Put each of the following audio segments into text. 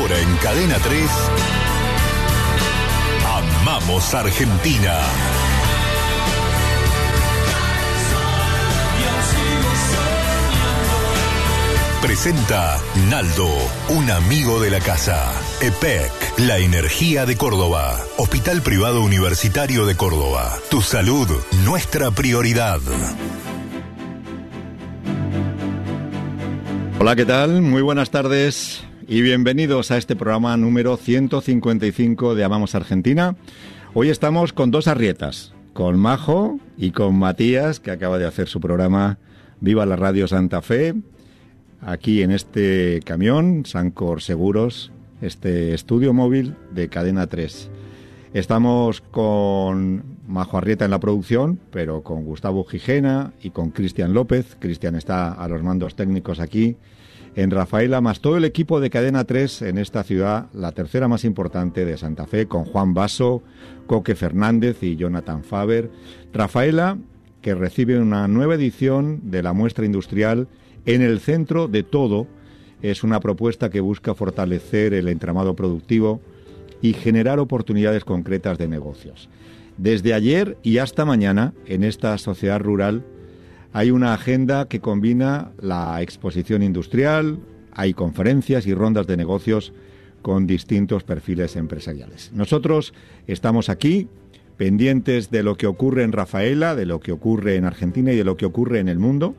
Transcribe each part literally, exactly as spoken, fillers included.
Ahora en Cadena tres, Amamos Argentina. Presenta Naldo, un amigo de la casa. E P E C, la energía de Córdoba. Hospital Privado Universitario de Córdoba. Tu salud, nuestra prioridad. Hola, ¿qué tal? Muy buenas tardes y bienvenidos a este programa número ciento cincuenta y cinco de Amamos Argentina. Hoy estamos con dos arrietas, con Majo y con Matías, que acaba de hacer su programa Viva la Radio Santa Fe, aquí en este camión, Sancor Seguros, este estudio móvil de Cadena tres. Estamos con Majo Arrieta en la producción, pero con Gustavo Gijena y con Cristian López. Cristian está a los mandos técnicos aquí en Rafaela, más todo el equipo de Cadena tres en esta ciudad, la tercera más importante de Santa Fe, con Juan Basso, Coque Fernández y Jonathan Faber. Rafaela, que recibe una nueva edición de la muestra industrial En el centro de todo. Es una propuesta que busca fortalecer el entramado productivo y generar oportunidades concretas de negocios. Desde ayer y hasta mañana, en esta sociedad rural, hay una agenda que combina la exposición industrial, hay conferencias y rondas de negocios con distintos perfiles empresariales. Nosotros estamos aquí, pendientes de lo que ocurre en Rafaela, de lo que ocurre en Argentina y de lo que ocurre en el mundo,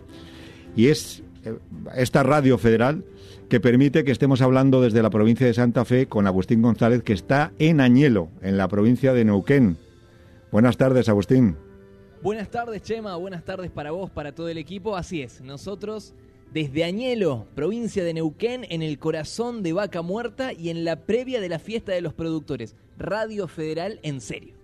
y es esta radio federal que permite que estemos hablando desde la provincia de Santa Fe con Agustín González, que está en Añelo, en la provincia de Neuquén. Buenas tardes, Agustín. Buenas tardes, Chema. Buenas tardes para vos, para todo el equipo. Así es, nosotros desde Añelo, provincia de Neuquén, en el corazón de Vaca Muerta y en la previa de la fiesta de los productores. Radio Federal en serio.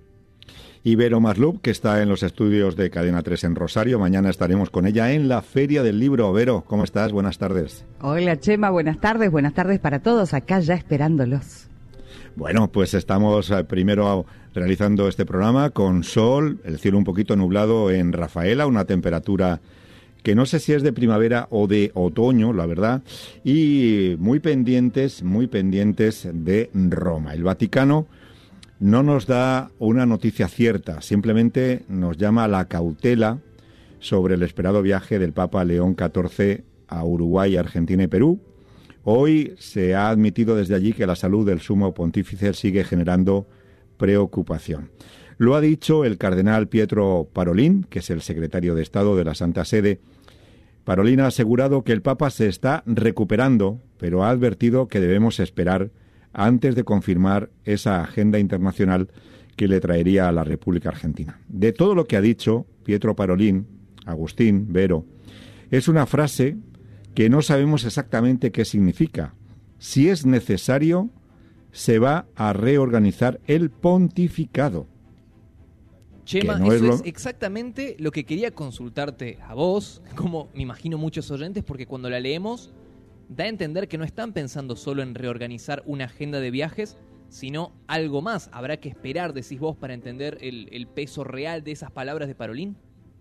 Y Vero Maslup, que está en los estudios de Cadena tres en Rosario. Mañana estaremos con ella en la Feria del Libro. Vero, ¿cómo estás? Buenas tardes. Hola, Chema, buenas tardes. Buenas tardes para todos, acá ya esperándolos. Bueno, pues estamos primero realizando este programa con sol, el cielo un poquito nublado en Rafaela, una temperatura que no sé si es de primavera o de otoño, la verdad, y muy pendientes, muy pendientes de Roma. El Vaticano no nos da una noticia cierta, simplemente nos llama a la cautela sobre el esperado viaje del Papa León catorce a Uruguay, Argentina y Perú. Hoy se ha admitido desde allí que la salud del sumo pontífice sigue generando preocupación. Lo ha dicho el cardenal Pietro Parolin, que es el secretario de Estado de la Santa Sede. Parolin ha asegurado que el Papa se está recuperando, pero ha advertido que debemos esperar antes de confirmar esa agenda internacional que le traería a la República Argentina. De todo lo que ha dicho Pietro Parolin, Agustín, Vero, es una frase que no sabemos exactamente qué significa. Si es necesario, se va a reorganizar el pontificado. Chema, no eso es, lo... es exactamente lo que quería consultarte a vos, como me imagino muchos oyentes, porque cuando la leemos da a entender que no están pensando solo en reorganizar una agenda de viajes, sino algo más. Habrá que esperar, decís vos, para entender el, el peso real de esas palabras de Parolin.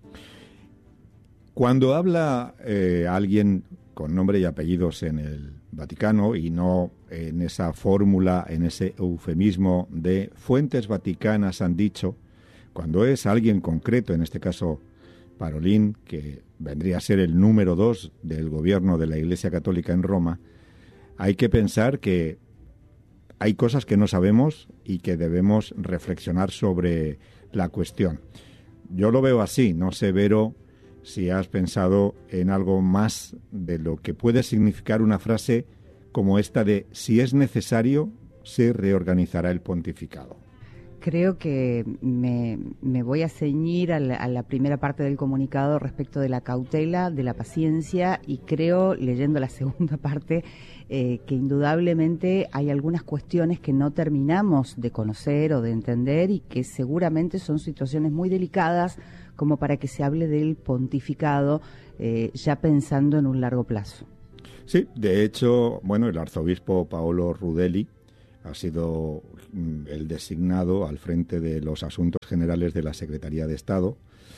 Cuando habla eh, alguien con nombre y apellidos en el Vaticano y no en esa fórmula, en ese eufemismo de fuentes vaticanas han dicho, cuando es alguien concreto, en este caso Parolin, que vendría a ser el número dos del gobierno de la Iglesia Católica en Roma, hay que pensar que hay cosas que no sabemos y que debemos reflexionar sobre la cuestión. Yo lo veo así, no sé, Vero, si has pensado en algo más de lo que puede significar una frase como esta de si es necesario, se reorganizará el pontificado. Creo que me, me voy a ceñir a la, a la primera parte del comunicado respecto de la cautela, de la paciencia, y creo, leyendo la segunda parte, eh, que indudablemente hay algunas cuestiones que no terminamos de conocer o de entender y que seguramente son situaciones muy delicadas como para que se hable del pontificado eh, ya pensando en un largo plazo. Sí, de hecho, bueno, el arzobispo Paolo Rudelli ha sido el designado al frente de los asuntos generales de la Secretaría de Estado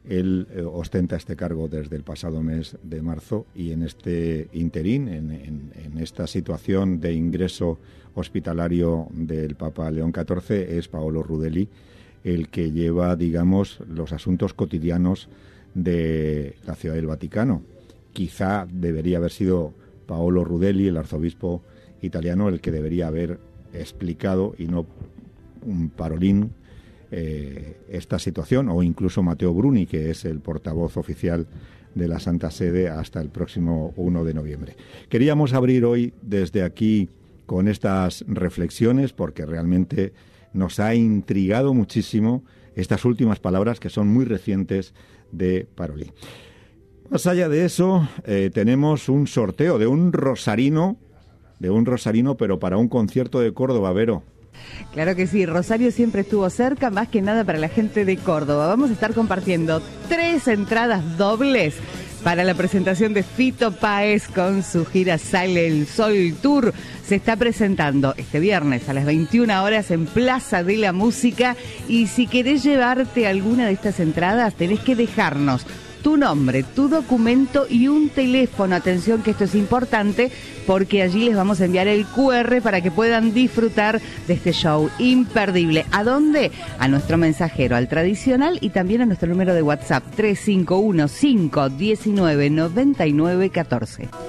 Él eh, ostenta este cargo desde el pasado mes de marzo y en este interín, en, en, en esta situación de ingreso hospitalario del Papa León catorce, es Paolo Rudelli el que lleva, digamos, los asuntos cotidianos de la Ciudad del Vaticano. Quizá debería haber sido Paolo Rudelli, el arzobispo italiano, el que debería haber explicado y no un Parolin eh, esta situación, o incluso Matteo Bruni, que es el portavoz oficial de la Santa Sede hasta el próximo uno de noviembre. Queríamos abrir hoy desde aquí con estas reflexiones porque realmente nos ha intrigado muchísimo estas últimas palabras que son muy recientes de Parolin. Más allá de eso, eh, tenemos un sorteo de un rosarino, de un rosarino, pero para un concierto de Córdoba, Vero. Claro que sí, Rosario siempre estuvo cerca, más que nada para la gente de Córdoba. Vamos a estar compartiendo tres entradas dobles para la presentación de Fito Páez con su gira Sale el Sol Tour. Se está presentando este viernes a las veintiuna horas en Plaza de la Música, y si querés llevarte alguna de estas entradas tenés que dejarnos tu nombre, tu documento y un teléfono. Atención que esto es importante porque allí les vamos a enviar el cu erre para que puedan disfrutar de este show imperdible. ¿A dónde? A nuestro mensajero, al tradicional, y también a nuestro número de WhatsApp tres cinco uno, cinco uno nueve, nueve nueve uno cuatro.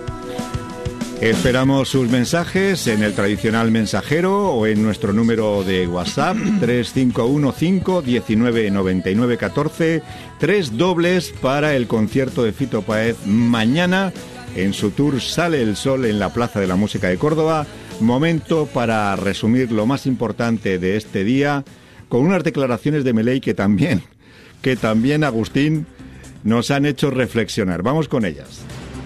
Esperamos sus mensajes en el tradicional mensajero o en nuestro número de WhatsApp tres cinco uno, cinco uno nueve, nueve nueve uno cuatro. Tres dobles para el concierto de Fito Páez mañana en su tour Sale el Sol en la Plaza de la Música de Córdoba. Momento para resumir lo más importante de este día con unas declaraciones de Milei que también, que también, Agustín, nos han hecho reflexionar. Vamos con ellas.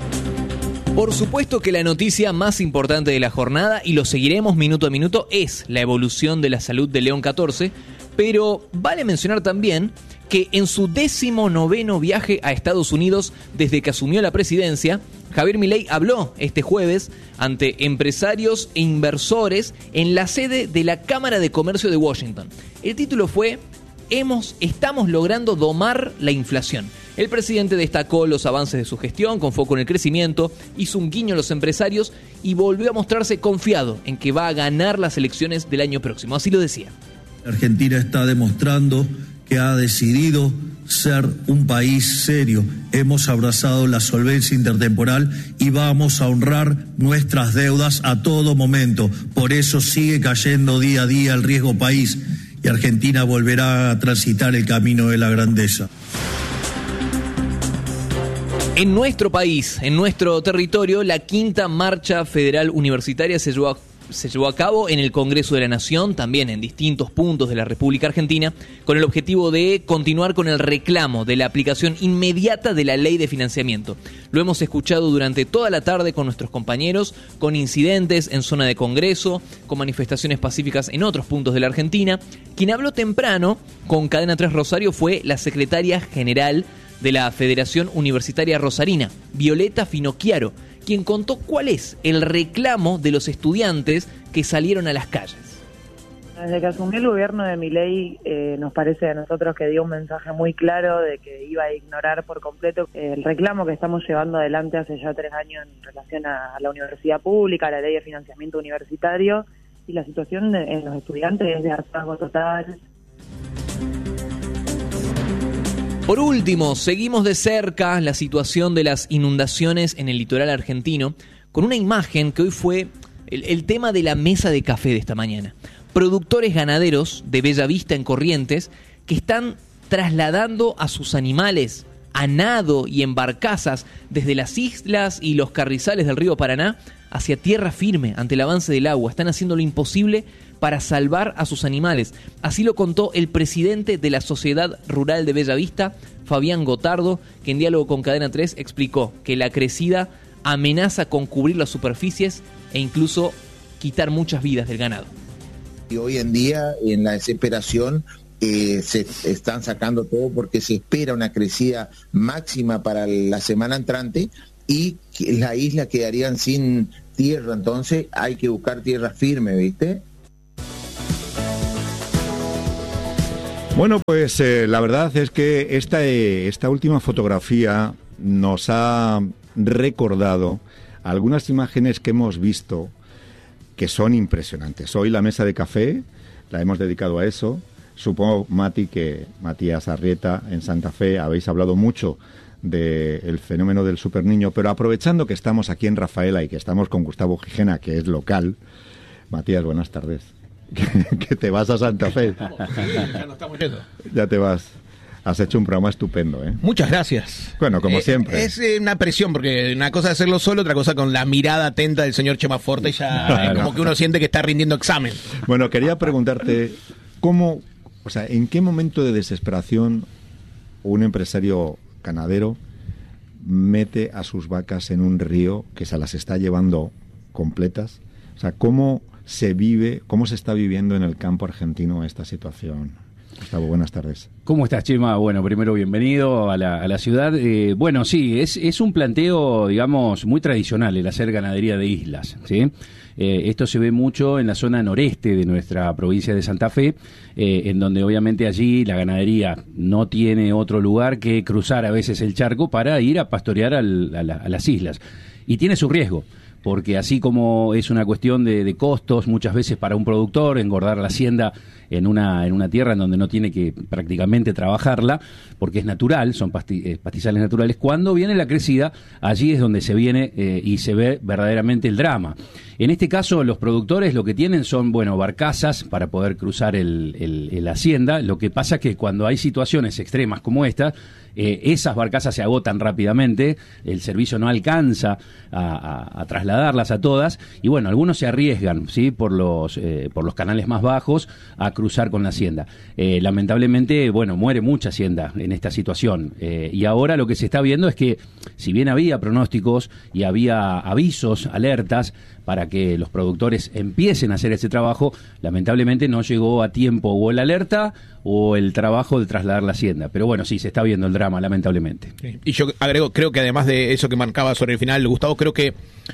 Por supuesto que la noticia más importante de la jornada, y lo seguiremos minuto a minuto, es la evolución de la salud de León catorce, pero vale mencionar también que en su décimo noveno viaje a Estados Unidos desde que asumió la presidencia, Javier Milei habló este jueves ante empresarios e inversores en la sede de la Cámara de Comercio de Washington. El título fue Hemos, estamos logrando domar la inflación. El presidente destacó los avances de su gestión con foco en el crecimiento, hizo un guiño a los empresarios y volvió a mostrarse confiado en que va a ganar las elecciones del año próximo. Así lo decía. Argentina está demostrando que ha decidido ser un país serio. Hemos abrazado la solvencia intertemporal y vamos a honrar nuestras deudas a todo momento. Por eso sigue cayendo día a día el riesgo país y Argentina volverá a transitar el camino de la grandeza. En nuestro país, en nuestro territorio, la quinta marcha federal universitaria se llevó a se llevó a cabo en el Congreso de la Nación, también en distintos puntos de la República Argentina, con el objetivo de continuar con el reclamo de la aplicación inmediata de la ley de financiamiento. Lo hemos escuchado durante toda la tarde con nuestros compañeros, con incidentes en zona de Congreso, con manifestaciones pacíficas en otros puntos de la Argentina. Quien habló temprano con Cadena tres Rosario fue la secretaria general de la Federación Universitaria Rosarina, Violeta Finocchiaro, quien contó cuál es el reclamo de los estudiantes que salieron a las calles. Desde que asumió el gobierno de Milei, eh, nos parece a nosotros que dio un mensaje muy claro de que iba a ignorar por completo el reclamo que estamos llevando adelante hace ya tres años en relación a, a la universidad pública, a la ley de financiamiento universitario, y la situación de, en los estudiantes es de hartazgo total. Por último, seguimos de cerca la situación de las inundaciones en el litoral argentino con una imagen que hoy fue el, el tema de la mesa de café de esta mañana. Productores ganaderos de Bella Vista en Corrientes que están trasladando a sus animales a nado y en barcazas desde las islas y los carrizales del río Paraná hacia tierra firme ante el avance del agua. Están haciendo lo imposible para salvar a sus animales. Así lo contó el presidente de la Sociedad Rural de Bella Vista, Fabián Gotardo, que en diálogo con Cadena tres explicó que la crecida amenaza con cubrir las superficies e incluso quitar muchas vidas del ganado. Y hoy en día, en la desesperación, eh, se están sacando todo porque se espera una crecida máxima para la semana entrante y la isla quedarían sin tierra, entonces hay que buscar tierra firme, ¿viste? Bueno, pues eh, la verdad es que esta, eh, esta última fotografía nos ha recordado algunas imágenes que hemos visto que son impresionantes. Hoy la mesa de café la hemos dedicado a eso. Supongo, Mati, que Matías Arrieta en Santa Fe habéis hablado mucho del fenómeno del superniño, pero aprovechando que estamos aquí en Rafaela y que estamos con Gustavo Gijena, que es local. Matías, buenas tardes. Que te vas a Santa Fe. Ya nos estamos yendo. Ya te vas. Has hecho un programa estupendo, ¿eh? Muchas gracias. Bueno, como eh, siempre. Es eh, una presión, porque una cosa es hacerlo solo, otra cosa con la mirada atenta del señor Chema Forte, y ya Claro. eh, como que uno siente que está rindiendo examen. Bueno, quería preguntarte, ¿cómo, o sea, en qué momento de desesperación un empresario ganadero mete a sus vacas en un río que se las está llevando completas? O sea, ¿cómo se vive, cómo se está viviendo en el campo argentino esta situación? Gustavo, buenas tardes. ¿Cómo estás, Chema? Bueno, primero bienvenido a la, a la ciudad. Eh, bueno, sí, es, es un planteo, digamos, muy tradicional el hacer ganadería de islas, ¿sí? Eh, esto se ve mucho en la zona noreste de nuestra provincia de Santa Fe, eh, en donde obviamente allí la ganadería no tiene otro lugar que cruzar a veces el charco para ir a pastorear al, a, la, a las islas. Y tiene su riesgo, porque así como es una cuestión de, de costos muchas veces para un productor, engordar la hacienda en una, en una tierra en donde no tiene que prácticamente trabajarla, porque es natural, son pasti, eh, pastizales naturales, cuando viene la crecida, allí es donde se viene eh, y se ve verdaderamente el drama. En este caso, los productores lo que tienen son, bueno, barcazas para poder cruzar el, el, el hacienda. Lo que pasa es que cuando hay situaciones extremas como esta, eh, esas barcazas se agotan rápidamente, el servicio no alcanza a, a, a trasladarlas a todas, y bueno, algunos se arriesgan, ¿sí?, por los, eh, por los canales más bajos a cruzar con la hacienda. Eh, lamentablemente, bueno, muere mucha hacienda en esta situación, eh, y ahora lo que se está viendo es que, si bien había pronósticos y había avisos, alertas, para que los productores empiecen a hacer ese trabajo, lamentablemente no llegó a tiempo o la alerta o el trabajo de trasladar la hacienda. Pero bueno, sí, se está viendo el drama, lamentablemente. Y yo agrego, creo que además de eso que marcaba sobre el final, Gustavo, creo que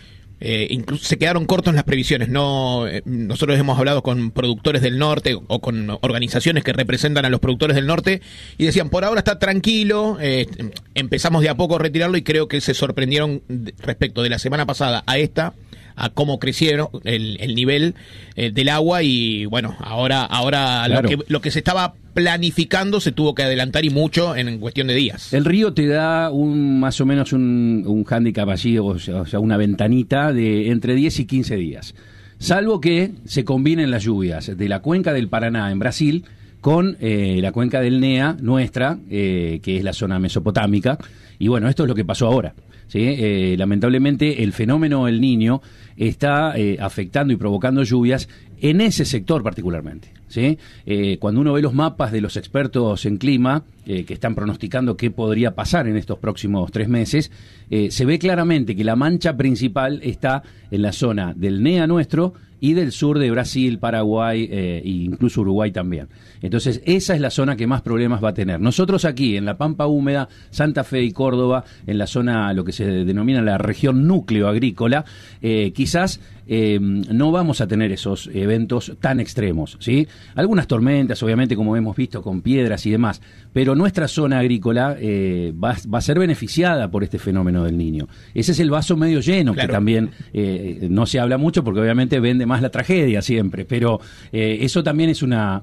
Eh, incluso se quedaron cortos en las previsiones. No, eh, nosotros hemos hablado con productores del norte o con organizaciones que representan a los productores del norte y decían, por ahora está tranquilo, eh, empezamos de a poco a retirarlo, y creo que se sorprendieron respecto de la semana pasada a esta, a cómo crecieron el, el nivel eh, del agua, y bueno, ahora ahora Claro. lo que lo que se estaba planificando se tuvo que adelantar, y mucho en cuestión de días. El río te da un más o menos un, un hándicap allí, o sea, o sea, una ventanita de entre diez y quince días. Salvo que se combinen las lluvias de la cuenca del Paraná en Brasil con eh, la cuenca del Nea, nuestra, eh, que es la zona mesopotámica. Y bueno, esto es lo que pasó ahora, ¿sí? Eh, lamentablemente el fenómeno El Niño está eh, afectando y provocando lluvias en ese sector particularmente, ¿sí? Eh, cuando uno ve los mapas de los expertos en clima eh, que están pronosticando qué podría pasar en estos próximos tres meses, eh, se ve claramente que la mancha principal está en la zona del Nea nuestro y del sur de Brasil, Paraguay eh, e incluso Uruguay también. Entonces, esa es la zona que más problemas va a tener. Nosotros aquí, en la Pampa Húmeda, Santa Fe y Córdoba, en la zona, lo que se denomina la región núcleo agrícola, eh, quizás eh, no vamos a tener esos eventos tan extremos, ¿sí? Algunas tormentas, obviamente, como hemos visto, con piedras y demás, pero nuestra zona agrícola eh, va, va a ser beneficiada por este fenómeno del Niño. Ese es el vaso medio lleno, claro, que también eh, no se habla mucho porque obviamente vende más la tragedia siempre, pero eh, eso también es una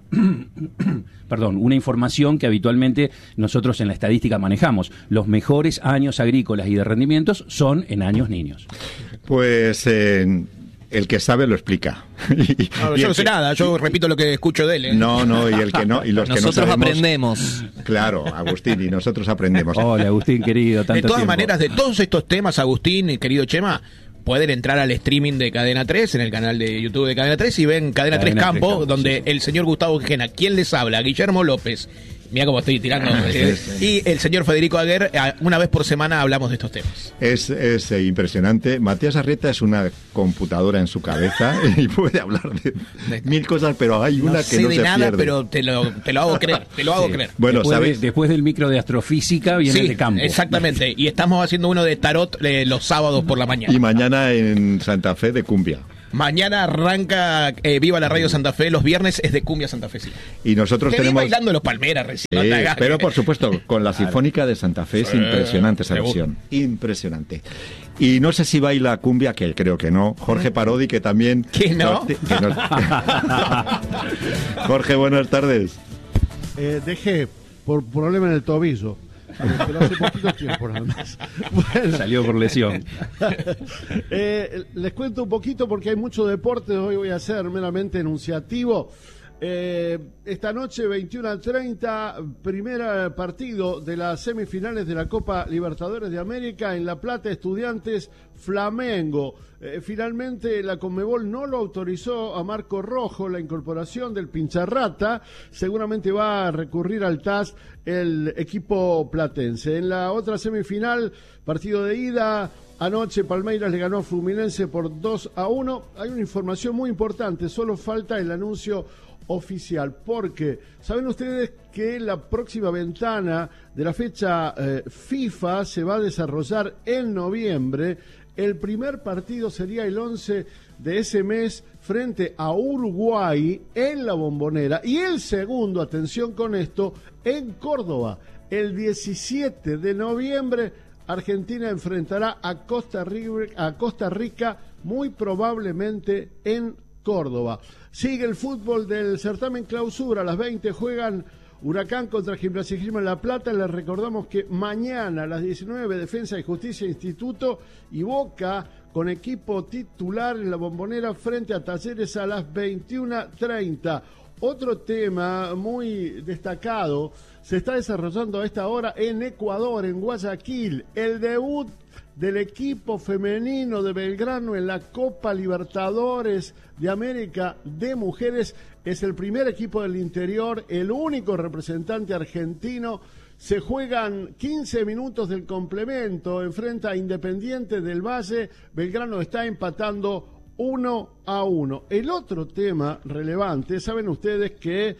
perdón, una información que habitualmente nosotros en la estadística manejamos. Los mejores años agrícolas y de rendimientos son en años niños. Pues eh, el que sabe lo explica. y, no, y yo no sé que, nada, yo repito lo que escucho de él, ¿eh? No, no, y el que no, y los nosotros que no sabemos, aprendemos. Claro, Agustín, y nosotros aprendemos. Hola, Agustín, querido, tanto De todas tiempo. maneras, de todos estos temas, Agustín y querido Chema, pueden entrar al streaming de Cadena tres, en el canal de YouTube de Cadena tres, y ven Cadena, Cadena tres Campo, Campo, donde sí, el señor Gustavo Gijena, quien les habla, Guillermo López, mira cómo estoy tirando, eh, y el señor Federico Aguer, una vez por semana hablamos de estos temas. Es, es eh, impresionante. Matías Arrieta es una computadora en su cabeza y puede hablar de mil cosas, pero hay una no que sé no de se nada, pierde. Pero te lo, te lo hago creer, te lo hago sí. creer. Bueno, después, ¿sabes? De, después del micro de astrofísica viene sí, el de campo. Exactamente, y estamos haciendo uno de tarot eh, los sábados por la mañana. Y mañana en Santa Fe de cumbia. Mañana arranca eh, Viva la Radio Santa Fe, los viernes es de cumbia santafesina. Y nosotros Te tenemos... vi bailando los Palmeras recién. Sí, no te hagas pero que- por supuesto, con la Sinfónica de Santa Fe es Sí, impresionante esa me gusta. versión. Impresionante. Y no sé si baila cumbia, que creo que no. Jorge Parodi, que también... ¿Que no? nos- que nos- Jorge, buenas tardes. Eh, dejé por problema en el tobillo. Eh, Pero hace poquito tiempo nada más. Bueno, Salió por lesión. eh, les cuento un poquito porque hay mucho deporte. Hoy voy a ser meramente enunciativo. Eh, esta noche, veintiuno a treinta, primer partido de las semifinales de la Copa Libertadores de América en La Plata, Estudiantes Flamengo. Eh, finalmente la Conmebol no lo autorizó a Marco Rojo la incorporación del Pincharrata. Seguramente va a recurrir al T A S el equipo platense. En la otra semifinal, partido de ida, anoche Palmeiras le ganó a Fluminense por dos a uno. Hay una información muy importante, solo falta el anuncio oficial, porque saben ustedes que la próxima ventana de la fecha eh, FIFA se va a desarrollar en noviembre. El primer partido sería el once de ese mes frente a Uruguay en la Bombonera, y el segundo, atención con esto, en Córdoba. El diecisiete de noviembre Argentina enfrentará a Costa Rica, a Costa Rica muy probablemente en Córdoba. Sigue el fútbol del certamen clausura. A las veinte juegan Huracán contra Gimnasia y Esgrima en La Plata. Les recordamos que mañana a las diecinueve Defensa y Justicia Instituto y Boca con equipo titular en la Bombonera frente a Talleres a las veintiuno treinta. Otro tema muy destacado se está desarrollando a esta hora en Ecuador, en Guayaquil. El debut del equipo femenino de Belgrano en la Copa Libertadores de América de Mujeres. Es el primer equipo del interior, el único representante argentino. Se juegan quince minutos del complemento, enfrenta a Independiente del Valle. Belgrano está empatando uno a uno. El otro tema relevante, saben ustedes que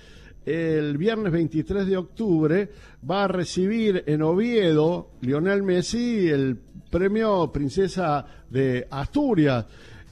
el viernes veintitrés de octubre va a recibir en Oviedo Lionel Messi el premio Princesa de Asturias,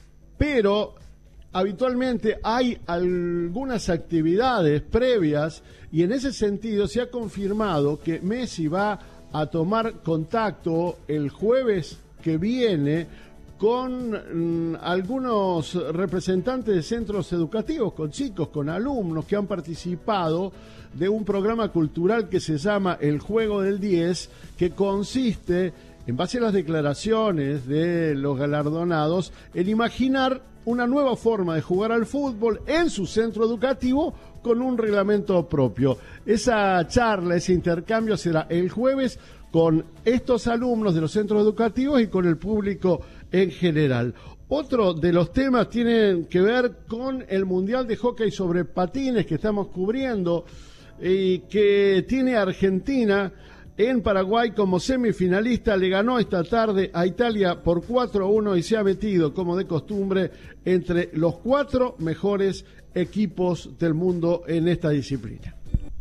pero habitualmente hay algunas actividades previas y en ese sentido se ha confirmado que Messi va a tomar contacto el jueves que viene con mm, algunos representantes de centros educativos, con chicos, con alumnos que han participado de un programa cultural que se llama El Juego del diez, que consiste, en base a las declaraciones de los galardonados, en imaginar una nueva forma de jugar al fútbol en su centro educativo con un reglamento propio. Esa charla, ese intercambio será el jueves con estos alumnos de los centros educativos y con el público en general. Otro de los temas tiene que ver con el Mundial de Hockey sobre Patines que estamos cubriendo y que tiene a Argentina en Paraguay como semifinalista. Le ganó esta tarde a Italia por cuatro a uno y se ha metido, como de costumbre, entre los cuatro mejores equipos del mundo en esta disciplina.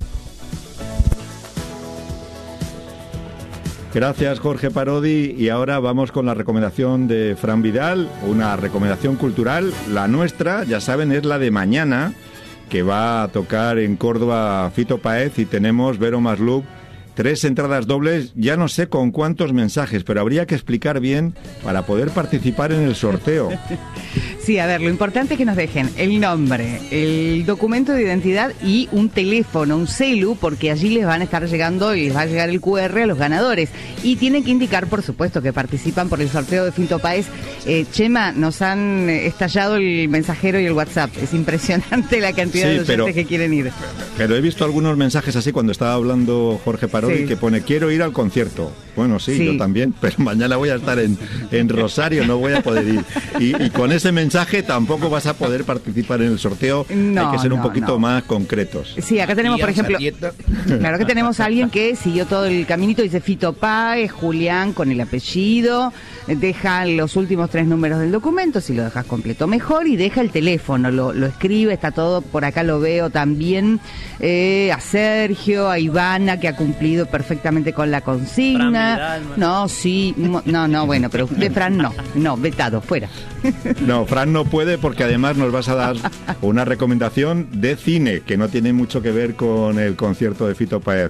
Gracias, Jorge Parodi. Y ahora vamos con la recomendación de Fran Vidal, una recomendación cultural. La nuestra, ya saben, es la de mañana, que va a tocar en Córdoba Fito Páez, y tenemos Vero Maslub. Tres entradas dobles, ya no sé con cuántos mensajes, pero habría que explicar bien para poder participar en el sorteo. Sí, a ver, lo importante es que nos dejen el nombre, el documento de identidad y un teléfono, un celu, porque allí les van a estar llegando y les va a llegar el cu erre a los ganadores. Y tienen que indicar, por supuesto, que participan por el sorteo de Fito Páez. Eh, Chema, nos han estallado el mensajero y el WhatsApp. Es impresionante la cantidad Sí, de oyentes pero- que quieren ir. Pero he visto algunos mensajes así cuando estaba hablando Jorge Parodi, Sí. que pone, quiero ir al concierto. Bueno, sí, Sí. yo también, pero mañana voy a estar en, en Rosario, no voy a poder ir. Y, y con ese mensaje tampoco vas a poder participar en el sorteo. No, Hay que ser un no, poquito no. más concretos. Sí, acá tenemos, por Alianza, ejemplo, dieta. claro que tenemos a alguien que siguió todo el caminito, dice Fito Páez, Julián con el apellido, deja los últimos tres números del documento, si lo dejas completo mejor, y deja el teléfono, lo, lo escribe, está todo, por acá lo veo también, eh, a Sergio, a Ivana, que ha cumplido perfectamente con la consigna. No, sí, mo- no, no, bueno, pero de Fran no, no, vetado, fuera. No, Fran Fran no puede porque además nos vas a dar una recomendación de cine que no tiene mucho que ver con el concierto de Fito Páez.